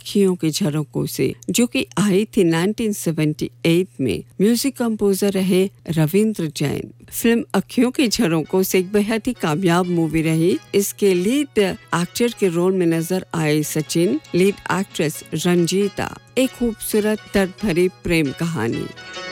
अखियों की झरोकों से, जो कि आई थी 1978 में। म्यूजिक कंपोजर रहे रविंद्र जैन। फिल्म अखियों की झरोकों से एक बेहद ही कामयाब मूवी रही। इसके लीड एक्टर के रोल में नजर आए सचिन, लीड एक्ट्रेस रंजीता। एक खूबसूरत दर्द भरी प्रेम कहानी।